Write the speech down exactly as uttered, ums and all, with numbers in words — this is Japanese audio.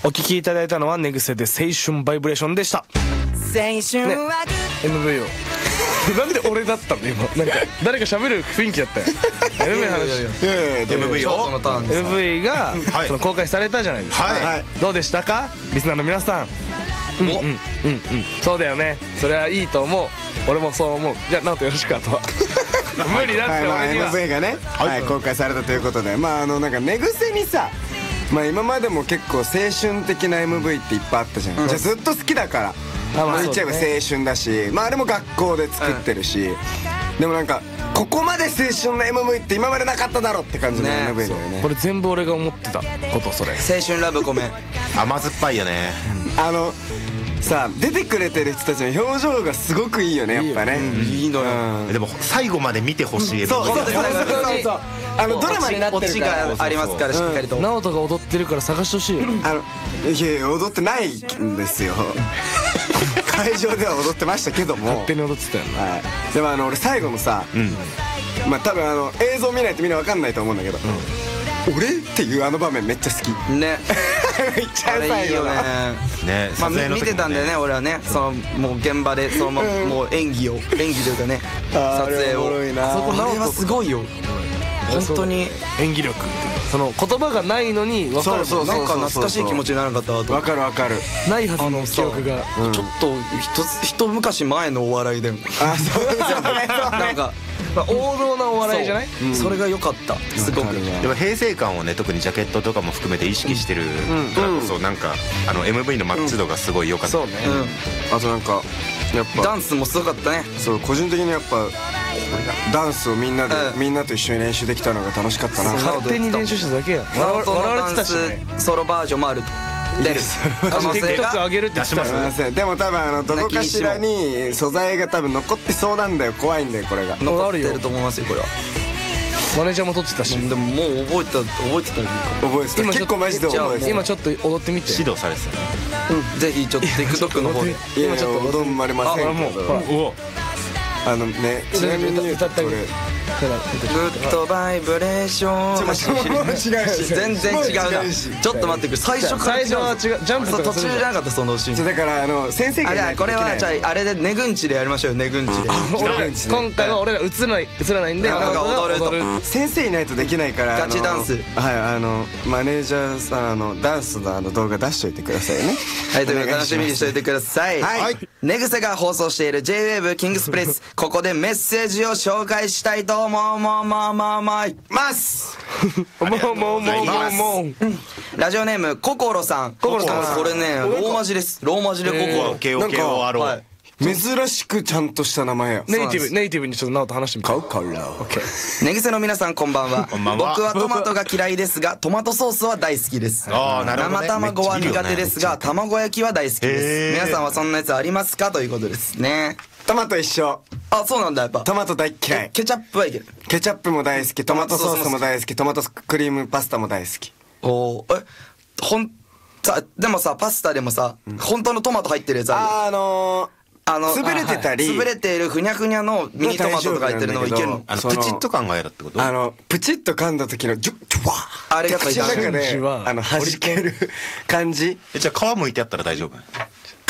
お聞きいただいたのは寝癖で青春バイブレーションでした。 青春は、ね、 エムブイ をなんで俺だったの今、なんか誰か喋る雰囲気だったよ。 エムブイ の話。 エムブイ をエムブイ がその公開されたじゃないですか。 はい、 どうでしたかリスナーの皆さん。うんうんうんうん、そうだよね、それはいいと思う、俺もそう思う。じゃあ直人よろしく。あとは無理だって俺には。 エムブイ がね、はい公開されたということで、まああのなんか寝癖にさ、まあ今までも結構青春的な エムブイ っていっぱいあったじゃん、じゃあずっと好きだから言っちゃえば青春だし、まああれも学校で作ってるし、でもなんかここまで青春の エムブイ って今までなかっただろって感じの エムブイ だよね。 これ全部俺が思ってたこと。それ青春ラブコメ甘酸っぱいよね。 あのさあ出てくれてる人たちの表情がすごくいいよね、やっぱね。 いいのよ。 でも最後まで見てほしい。 そうそうそうそうそう、あのドラマになってるから、 オチがありますからしっかりと。 直人が踊ってるから探してほしいよ。 あのいやいや踊ってないんですよ会場では踊ってましたけども、 勝手に踊ってたよね。 はい、でもあの俺最後のさ、まあ多分あの映像見ないとみんな分かんないと思うんだけど、俺っていうあの場面めっちゃ好きね。 めっちゃあれいいよね。 ね、 まあ見てたんだよね俺はね。そのもう現場でそのままもう演技を演技というかね、撮影を。あそこあれはすごいよ本当に。 演技力っていうか、その言葉がないのに分かる。 そうそうそう、 なんか懐かしい気持ちにならなかったわと。 分かる分かる。 ないはずの記憶がちょっと一一昔前のお笑いだよね。 あ、そうそうね、 なんか王道なお笑いじゃない。 それが良かったすごく。 でも平成感をね、特にジャケットとかも含めて意識してるからこそ、なんかあの エムブイ のマッチ度がすごい良かった。 そうね。 あとなんかやっぱダンスもすごかったね。 そう、個人的にやっぱダンスをみんなでみんなと一緒に練習できたのが楽しかったな。 勝手に練習しただけや。 笑われてたしね。 ソロバージョンもある出る可能性 TikTok が上げるって言ってたよね。 でも多分あのどこかしらに素材が多分残ってそうなんだよ。怖いんだよこれが。 残ってると思いますよこれは。 マネージャーも撮ってたし。 でももう覚えてた覚えてたよ。 覚えてた。結構マジで覚えてた。 今ちょっと踊ってみて。 指導されてたね。 うん、ぜひちょっと TikTok の方で。 今ちょっと踊んまれませんけど、あのね、ちなみに言うとこれグッドバイブレーション。全然違うな。ちょっと待ってくれ、最初から違う。 最初は違う。ジャンプ途中じゃなかったそのシーン。 だからあの先生が、 あ、じゃあこれはじゃああれでネグンチでやりましょうよ。ネグンチで。 今回は俺ら映らない映らないんで踊ると。 先生いないとできないから、 ガチダンス。 はい、あのマネージャーさん、あのダンスのあの動画出しといてくださいね。 はい、ということで楽しみにしておいてください。はい。寝癖が放送している ジェイウェーブ キングスプレス、ここでメッセージを紹介したいと思うもうもうもうもうますもうもうもうもうもう。 ラジオネームココロさん。ココロさん、これねローマ字です。ローマ字でココロ。 ケオケオアロー。 珍しくちゃんとした名前や。 ネイティブネイティブにちょっと直人話してみて。 ココロ。 寝癖の皆さんこんばんは。僕はトマトが嫌いですがトマトソースは大好きです。生卵は苦手ですが卵焼きは大好きです。皆さんはそんなやつありますかということですね。 トマト一緒。 あ、そうなんだ。やっぱトマト大嫌い。 ケチャップはいける。 ケチャップも大好き、トマトソースも大好き、トマトクリームパスタも大好き。 おお、え、ほんさでもさパスタでもさ、本当のトマト入ってるやつある。 ああのあの潰れてたり、 潰れているふにゃふにゃのミニトマトとか入ってるのいけるの。 あのプチッと感が嫌だってこと？ あのプチッと噛んだ時のジュッジュワー、 あれが口の中であの弾ける感じ。 じゃあ皮むいてあったら大丈夫？